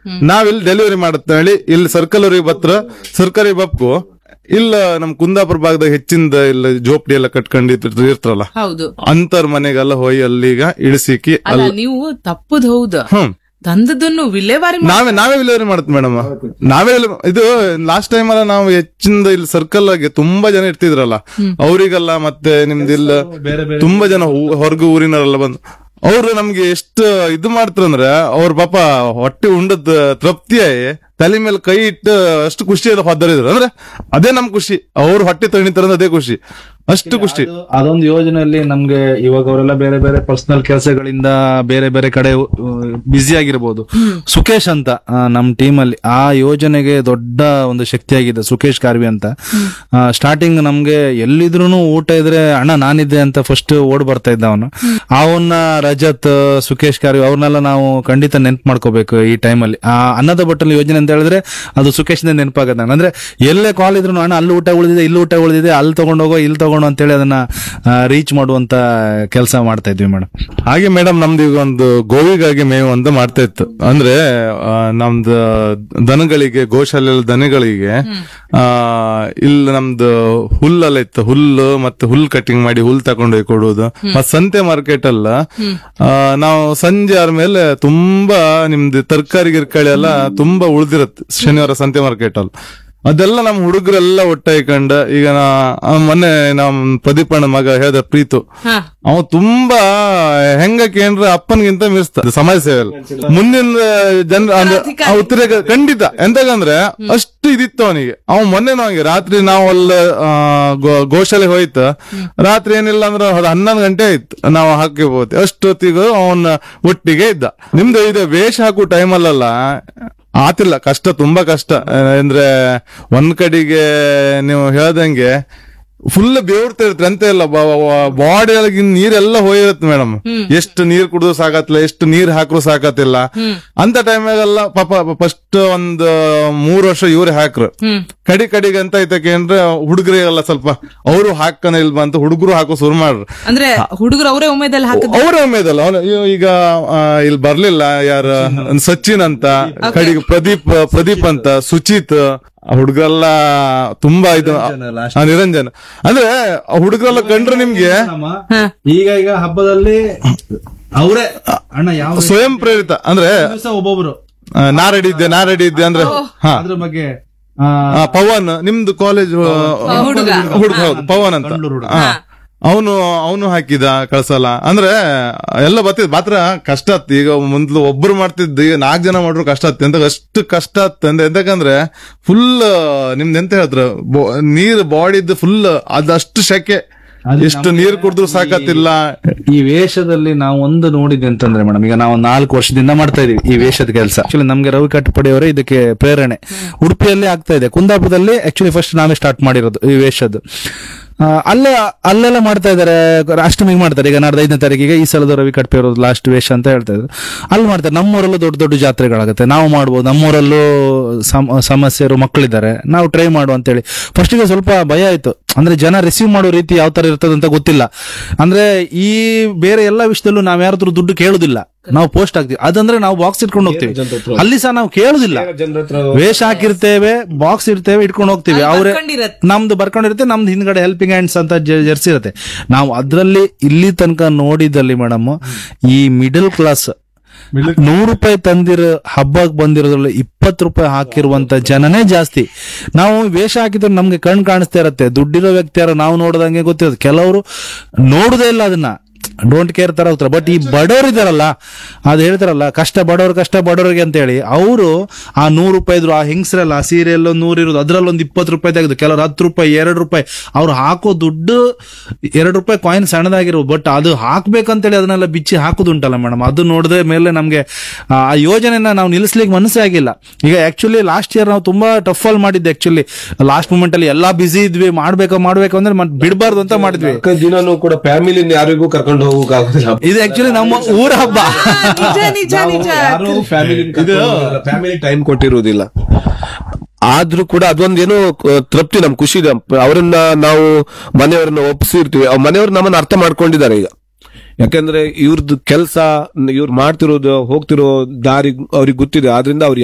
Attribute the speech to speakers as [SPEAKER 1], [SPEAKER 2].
[SPEAKER 1] ನಾವಿಲ್ಲಿ ಡೆಲಿವರಿ ಮಾಡುತ್ತೆ ಹೇಳಿ ಇಲ್ಲಿ ಸರ್ಕಲ್ ಅವ್ರಿಗೆ ಬತ್ರ ಸರ್ಕಾರಿ ಬಪ್ಪು ಇಲ್ಲ ನಮ್ ಕುಂದಾಪುರ ಭಾಗದಾಗ ಹೆಚ್ಚಿಂದ ಇಲ್ಲ ಜೋಪಡಿ ಎಲ್ಲ ಕಟ್ಕೊಂಡಿರ್ತಾರಲ್ಲ ಅಂತರ್ ಮನೆಗೆಲ್ಲ ಹೋಗಿ ಅಲ್ಲಿಗ ಇಳಿಸಿಕಿ
[SPEAKER 2] ನೀವು ತಪ್ಪದ್ ಹೌದು ತಂದದನ್ನು ವಿಲೇವಾರಿ
[SPEAKER 1] ನಾವೇ ವಿಲೇವಾರಿ ಮಾಡುತ್ತೆ ಮೇಡಮ್. ಇದು ಲಾಸ್ಟ್ ಟೈಮ್ ಅಲ್ಲ ನಾವು ಹೆಚ್ಚಿಂದ ಇಲ್ಲಿ ಸರ್ಕಲ್ ಆಗಿ ತುಂಬಾ ಜನ ಇರ್ತಿದ್ರಲ್ಲ ಅವರಿಗೆಲ್ಲ ಮತ್ತೆ ನಿಮ್ದಿಲ್ಲ ತುಂಬಾ ಜನ ಹೊರಗ ಊರಿನವರೆಲ್ಲ ಬಂದು ಅವ್ರು ನಮ್ಗೆ ಎಷ್ಟು ಇದು ಮಾಡ್ತಾರಂದ್ರೆ ಅವ್ರ ಪಾಪ ಹೊಟ್ಟೆ ಉಂಡದ್ ತೃಪ್ತಿಯಾಗಿ ತಲೆ ಮೇಲೆ ಕೈ ಇಟ್ಟು ಅಷ್ಟು ಖುಷಿಯಾದ ಹೊದ್ದರಿದ್ರು ಅಂದ್ರೆ ಅದೇ ನಮ್ ಖುಷಿ. ಅವ್ರು ಹೊಟ್ಟೆ ತಣಿತಾರ ಅದೇ ಖುಷಿ, ಅಷ್ಟು ಖುಷಿ.
[SPEAKER 3] ಅದೊಂದು ಯೋಜನೆಯಲ್ಲಿ ನಮ್ಗೆ ಇವಾಗ ಅವರೆಲ್ಲ ಬೇರೆ ಬೇರೆ ಪರ್ಸನಲ್ ಕೆಲಸಗಳಿಂದ ಬೇರೆ ಬೇರೆ ಕಡೆ ಬ್ಯುಸಿ ಆಗಿರ್ಬೋದು. ಸುಖೇಶ್ ಅಂತ ನಮ್ ಟೀಮ್ ಅಲ್ಲಿ ಆ ಯೋಜನೆಗೆ ದೊಡ್ಡ ಒಂದು ಶಕ್ತಿಯಾಗಿದೆ ಸುಖೇಶ್ ಕಾರ್ವಿ ಅಂತ. ಸ್ಟಾರ್ಟಿಂಗ್ ನಮ್ಗೆ ಎಲ್ಲಿದ್ರು ಊಟ ಇದ್ರೆ ಅಣ್ಣ ನಾನಿದ್ದೆ ಅಂತ ಫಸ್ಟ್ ಓಡ್ ಬರ್ತಾ ಇದ್ದ ಅವನು. ಅವನ್ನ ರಜತ್, ಸುಖೇಶ್ ಕಾರ್ವಿ ಅವ್ರನ್ನೆಲ್ಲ ನಾವು ಖಂಡಿತ ನೆನ್ಪು ಮಾಡ್ಕೋಬೇಕು ಈ ಟೈಮಲ್ಲಿ. ಆ ಅನ್ನದ ಬಟ್ಟಲು ಯೋಜನೆ ಅಂತ ಹೇಳಿದ್ರೆ ಅದು ಸುಖೇಶ್ ನೆನಪಾಗದ. ಅಂದ್ರೆ ಎಲ್ಲೇ ಕಾಲ್ ಇದ್ರು ಅಣ್ಣ ಅಲ್ಲಿ ಊಟ ಉಳಿದಿದೆ, ಇಲ್ಲಿ ಊಟ ಉಳಿದಿದೆ, ಅಲ್ಲಿ ತಗೊಂಡೋಗೋ ಇಲ್ಲಿ ತಗೊಂಡು ಅಂತೇಳಿ ಅದನ್ನ ರೀಚ್ ಮಾಡುವಂತ ಕೆಲಸ ಮಾಡ್ತಾ ಇದ್ವಿ ಮೇಡಮ್.
[SPEAKER 1] ಹಾಗೆ ಮೇಡಮ್ ನಮ್ದು ಈಗ ಒಂದು ಗೋವಿಗಾಗಿ ಮೇವು ಅಂತ ಮಾಡ್ತಾ ಇತ್ತು. ಅಂದ್ರೆ ನಮ್ದು ದನಗಳಿಗೆ ಗೋಶಾಲೆ ದನಗಳಿಗೆ ಇಲ್ಲಿ ನಮ್ದು ಹುಲ್ಲೆಲ್ಲ ಇತ್ತು, ಹುಲ್ಲು ಮತ್ತೆ ಹುಲ್ ಕಟಿಂಗ್ ಮಾಡಿ ಹುಲ್ ತಗೊಂಡೋಗಿ ಕೊಡುವುದು. ಮತ್ತೆ ಸಂತೆ ಮಾರ್ಕೆಟ್ ಅಲ್ಲ ನಾವು ಸಂಜೆ ಆದ್ಮೇಲೆ ತುಂಬಾ ನಿಮ್ದು ತರಕಾರಿ ಗಿರ್ಕಾಳಿ ಎಲ್ಲ ತುಂಬಾ ಉಳ್ದಿರತ್ತೆ ಶನಿವಾರ ಸಂತೆ ಮಾರ್ಕೆಟ್ ಅಲ್ಲಿ. ಅದೆಲ್ಲ ನಮ್ ಹುಡುಗರೆಲ್ಲ ಒಟ್ಟಾಯ್ಕೊಂಡ ಈಗ ಮೊನ್ನೆ ನಮ್ ಪ್ರದೀಪಣ್ಣ ಮಗ ಹೇಳ್ದ ಪ್ರೀತು ಅವ ತುಂಬಾ ಹೆಂಗೇನ್ರ ಅಪ್ಪನ್ಗಿಂತ ಮೀರಿಸ್ತ ಸಮಾಜ ಸೇವೆಯಲ್ಲಿ ಮುಂದಿನ ಜನರ ಉತ್ತರ ಖಂಡಿತ. ಎಂತಂದ್ರೆ ಅಷ್ಟು ಇದಿತ್ತು ಅವನಿಗೆ. ಅವ ಮೊನ್ನೆ ನಾವಿಗೆ ರಾತ್ರಿ ನಾವು ಅಲ್ಲ ಗೋಶಾಲೆ ಹೋಯ್ತು, ರಾತ್ರಿ ಏನಿಲ್ಲ ಅಂದ್ರೆ 11 ಗಂಟೆ ಆಯ್ತು ನಾವು ಹಾಕಿಬೋದು. ಅಷ್ಟೊತ್ತಿಗೂ ಅವನ ಒಟ್ಟಿಗೆ ಇದ್ದ. ನಿಮ್ದು ಇದು ವೇಷ ಹಾಕುವ ಟೈಮಲ್ಲ ಆತಿಲ್ಲ, ಕಷ್ಟ ತುಂಬಾ ಕಷ್ಟ. ಅಂದ್ರೆ ಒಂದ್ ಕಡೆಗೆ ನೀವು ಹೇಳ್ದಂಗೆ ಫುಲ್ ಬೇವ್ರ್ತಾ ಇರ್ತಾರೆ ಅಂತ ಇಲ್ಲ, ಬಾಡಿ ಒಳಗೆ ನೀರೆಲ್ಲ ಹೋಗಿರುತ್ತೆ ಮೇಡಮ್. ಎಷ್ಟು ನೀರ್ ಕುಡಿದ್ರು ಸಾಕತ್ತಿಲ್ಲ, ಎಷ್ಟು ನೀರ್ ಹಾಕ್ರು ಸಾಕತ್ತಿಲ್ಲ. ಅಂತ ಟೈಮಾಗೆಲ್ಲ ಪಾಪ ಫಸ್ಟ್ ಒಂದು 3 ವರ್ಷ ಇವ್ರೆ ಹಾಕ್ರು. ಕಡಿಗೆ ಅಂತ ಐತಕೇಂದ್ರೆ ಹುಡುಗರಿಗೆಲ್ಲ ಸ್ವಲ್ಪ ಅವರು ಹಾಕನ ಇಲ್ವಾ ಅಂತ ಹುಡುಗರು ಹಾಕೋ ಶುರು ಮಾಡ್ರು.
[SPEAKER 2] ಅಂದ್ರೆ ಹುಡುಗರು ಅವರೇ ಉಮೇದಲ್ಲಿ
[SPEAKER 1] ಅವರೇ ಉಮೇದಲ್ಲ. ಈಗ ಇಲ್ಲಿ ಬರ್ಲಿಲ್ಲ ಯಾರ ಸಚಿನ್ ಅಂತ, ಕಡಿಗೆ ಪ್ರದೀಪ್ ಅಂತ, ಸುಚಿತ್ ಹುಡುಗರೆಲ್ಲ ತುಂಬಾ ಇದು ನಿರಂಜನ್. ಅಂದ್ರೆ ಹುಡುಗರೆಲ್ಲ ಕಂಡ್ರೆ ನಿಮ್ಗೆ
[SPEAKER 3] ಈಗ ಹಬ್ಬದಲ್ಲಿ ಅವರೇ ಅಣ್ಣ ಯಾವ
[SPEAKER 1] ಸ್ವಯಂ ಪ್ರೇರಿತ ಅಂದ್ರೆ
[SPEAKER 3] ಒಬ್ಬೊಬ್ರು
[SPEAKER 1] ನಾ ರೆಡಿ ಇದ್ದೆ ಅಂದ್ರೆ
[SPEAKER 3] ಅದ್ರ ಬಗ್ಗೆ
[SPEAKER 1] ಪವನ್ ನಿಮ್ದು ಕಾಲೇಜ್ ಹುಡುಗ ಹೌದು ಪವನ್ ಅಂತ ಅವನು ಹಾಕಿದ ಕಳ್ಸಲ್ಲ. ಅಂದ್ರೆ ಎಲ್ಲ ಬರ್ತಿದ್ ಮಾತ್ರ ಕಷ್ಟ ಆತ್. ಈಗ ಮೊದ್ಲು ಒಬ್ರು ಮಾಡ್ತಿದ್ದು ಈಗ 4 ಜನ ಮಾಡ್ರು ಕಷ್ಟ ಆತ್ ಅಂತ ಅಷ್ಟು ಕಷ್ಟ ಆತ್. ಎಂತಕಂದ್ರೆ ಫುಲ್ ನಿಮ್ದು ಎಂತ ಹೇಳಿದ್ರ ನೀರ್ ಬಾಡಿದ್ದು ಫುಲ್ ಅದಷ್ಟು ಶೆಕೆ, ಎಷ್ಟು ನೀರ್ ಕುಡಿದ್ರು ಸಾಕತ್ತಿಲ್ಲ.
[SPEAKER 3] ಈ ವೇಷದಲ್ಲಿ ನಾವು ಒಂದು ನೋಡಿದ್ವಿ ಅಂತಂದ್ರೆ ಮೇಡಮ್, ಈಗ ನಾವು 4 ವರ್ಷದಿಂದ ಮಾಡ್ತಾ ಇದೀವಿ ಈ ವೇಷದ ಕೆಲಸ. ಆಕ್ಚುಲಿ ನಮ್ಗೆ ರವಿ ಕಟ್ಟಪಡಿಯವರೇ ಇದಕ್ಕೆ ಪ್ರೇರಣೆ. ಉಡುಪಿಯಲ್ಲಿ ಆಗ್ತಾ ಇದೆ, ಕುಂದಾಪುರದಲ್ಲಿ ಆಕ್ಚುಲಿ ಫಸ್ಟ್ ನಾವೇ ಸ್ಟಾರ್ಟ್ ಮಾಡಿರೋದು ಈ ವೇಷದ್ದು. ಅಲ್ಲೆಲ್ಲ ಮಾಡ್ತಾ ಇದಾರೆ, ಅಷ್ಟಮಿಗೆ ಮಾಡ್ತಾರೆ. ಈಗ ನಾಡ್ದು 5ನೇ ತಾರೀಕಿಗೆ ಈ ಸಲದ ರವಿ ಕಟ್ಪೆ ಇರೋದು ಲಾಸ್ಟ್ ವೇಷ ಅಂತ ಹೇಳ್ತಾ ಇದ್ರು. ಅಲ್ಲಿ ಮಾಡ್ತಾರೆ. ನಮ್ಮೂರಲ್ಲೂ ದೊಡ್ಡ ದೊಡ್ಡ ಜಾತ್ರೆಗಳಾಗುತ್ತೆ, ನಾವು ಮಾಡ್ಬೋದು. ನಮ್ಮೂರಲ್ಲೂ ಸಮಸ್ಯೆರು ಮಕ್ಕಳಿದ್ದಾರೆ, ನಾವು ಟ್ರೈ ಮಾಡುವ ಅಂತೇಳಿ ಫಸ್ಟಿಗೆ ಸ್ವಲ್ಪ ಭಯ ಆಯ್ತು. ಅಂದ್ರೆ ಜನ ರಿಸೀವ್ ಮಾಡೋ ರೀತಿ ಯಾವ ತರ ಇರ್ತದಂತ ಗೊತ್ತಿಲ್ಲ. ಅಂದ್ರೆ ಈ ಬೇರೆ ಎಲ್ಲಾ ವಿಷಯದಲ್ಲೂ ನಾವ್ ಯಾರಾದ್ರೂ ದುಡ್ಡು ಕೇಳುದಿಲ್ಲ, ನಾವು ಪೋಸ್ಟ್ ಹಾಕ್ತಿವಿ. ಅದಂದ್ರೆ ನಾವು ಬಾಕ್ಸ್ ಇಟ್ಕೊಂಡು ಹೋಗ್ತೀವಿ, ಅಲ್ಲಿ ಸಹ ನಾವು ಕೇಳುದಿಲ್ಲ. ವೇಷ ಹಾಕಿರ್ತೇವೆ, ಬಾಕ್ಸ್ ಇರ್ತೇವೆ, ಇಟ್ಕೊಂಡು ಹೋಗ್ತೀವಿ. ಅವ್ರೆ ನಮ್ದು ಬರ್ಕೊಂಡಿರುತ್ತೆ, ನಮ್ದು ಹಿಂದ್ಗಡೆ ಹೆಲ್ಪಿಂಗ್ ಹ್ಯಾಂಡ್ಸ್ ಅಂತ ಜರ್ಸಿ ಇರುತ್ತೆ. ನಾವು ಅದ್ರಲ್ಲಿ ಇಲ್ಲಿ ತನಕ ನೋಡಿದಲ್ಲಿ ಮೇಡಮ್, ಈ ಮಿಡಲ್ ಕ್ಲಾಸ್ 100 ರೂಪಾಯಿ ತಂದಿರೋ ಹಬ್ಬಕ್ಕೆ ಬಂದಿರೋದ್ರಲ್ಲಿ 20 ರೂಪಾಯಿ ಹಾಕಿರುವಂತ ಜನನೇ ಜಾಸ್ತಿ. ನಾವು ವೇಷ ಹಾಕಿದ್ರೆ ನಮ್ಗೆ ಕಣ್ ಕಾಣಿಸ್ತಾ ಇರತ್ತೆ, ದುಡ್ಡಿರೋ ವ್ಯಕ್ತಿ ಯಾರು ನಾವು ನೋಡ್ದಂಗೆ ಗೊತ್ತಿರುತ್ತೆ. ಕೆಲವರು ನೋಡುದೇ ಇಲ್ಲ, ಅದನ್ನ ಡೋಂಟ್ ಕೇರ್ ತರ ಹೋಗ್ತಾರೆ. ಬಟ್ ಈ ಬಡವರು ಇದಾರಲ್ಲ, ಅದು ಹೇಳ್ತಾರಲ್ಲ ಕಷ್ಟ ಬಡವರಿಗೆ ಅಂತ ಹೇಳಿ, ಅವರು ಆ 100 ರೂಪಾಯಿ ಇದ್ರು, ಆ ಹೆಂಗಸರಲ್ಲ ಆ ಸೀರೆಯಲ್ಲೋ 100 ಇರೋದು, ಅದ್ರಲ್ಲಿ ಒಂದು 20 ರೂಪಾಯಿ ತೆಗೆದು, ಕೆಲವರು 10 ರೂಪಾಯಿ 2 ರೂಪಾಯಿ ಅವ್ರು ಹಾಕೋ ದುಡ್ಡು 2 ರೂಪಾಯಿ ಕಾಯಿನ್ ಸಣ್ಣದಾಗಿರೋ, ಬಟ್ ಅದು ಹಾಕ್ಬೇಕಂತೇಳಿ ಅದನ್ನೆಲ್ಲ ಬಿಚ್ಚಿ ಹಾಕುದುಂಟಲ್ಲ ಮೇಡಮ್. ಅದು ನೋಡಿದ್ರೆ ಮೇಲೆ ನಮ್ಗೆ ಆ ಯೋಜನೆನ ನಾವು ನಿಲ್ಲಿಸ್ಲಿಕ್ಕೆ ಮನಸ್ಸೇ ಆಗಿಲ್ಲ. ಈಗ ಆಕ್ಚುಲಿ ಲಾಸ್ಟ್ ಇಯರ್ ನಾವು ತುಂಬಾ ಟಫ್ ಅಲ್ಲಿ ಮಾಡಿದ್ದೆ. ಆಕ್ಚುಲಿ ಲಾಸ್ಟ್ ಮೂಮೆಂಟ್ ಅಲ್ಲಿ ಎಲ್ಲಾ ಬಿಸಿ ಇದ್ವಿ, ಮಾಡ್ಬೇಕು ಅಂದ್ರೆ ಬಿಡಬಾರ್ದು ಅಂತ ಮಾಡಿದ್ವಿ.
[SPEAKER 4] ದಿನಾನು ಕೂಡ ಫ್ಯಾಮಿಲಿ ಯಾರಿಗೂ ಕರ್ಕೊಂಡು ಹೋಗೋಕ್ಕಾಗೋದಿಲ್ಲ.
[SPEAKER 3] ಇದು ಆಕ್ಚುಲಿ ನಮ್ಮ ಊರ ಹಬ್ಬ,
[SPEAKER 4] ಫ್ಯಾಮಿಲಿ ಟೈಮ್ ಕೊಟ್ಟಿರುವುದಿಲ್ಲ. ಆದ್ರೂ ಕೂಡ ಅದೊಂದೇನೋ ತೃಪ್ತಿ, ನಮ್ ಖುಷಿ. ಅವರನ್ನ ನಾವು ಮನೆಯವರನ್ನ ಒಪ್ಪಿಸಿರ್ತೀವಿ, ಮನೆಯವರು ನಮ್ಮನ್ನ ಅರ್ಥ ಮಾಡ್ಕೊಂಡಿದ್ದಾರೆ ಈಗ. ಯಾಕಂದ್ರೆ ಇವ್ರದ್ದು ಕೆಲಸ, ಇವ್ರು ಮಾಡ್ತಿರೋದು ಹೋಗ್ತಿರೋ ದಾರಿ ಅವ್ರಿಗೆ ಗೊತ್ತಿದೆ. ಆದ್ರಿಂದ ಅವ್ರು